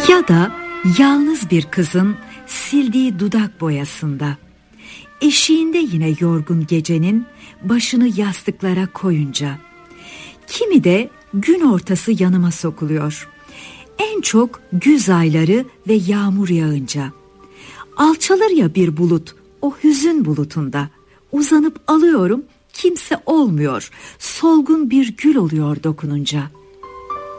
Ya da yalnız bir kızın sildiği dudak boyasında, eşiğinde yine yorgun gecenin başını yastıklara koyunca, kimi de gün ortası yanıma sokuluyor. En çok güz ayları ve yağmur yağınca. Alçalır ya bir bulut o hüzün bulutunda. Uzanıp alıyorum, kimse olmuyor. Solgun bir gül oluyor dokununca.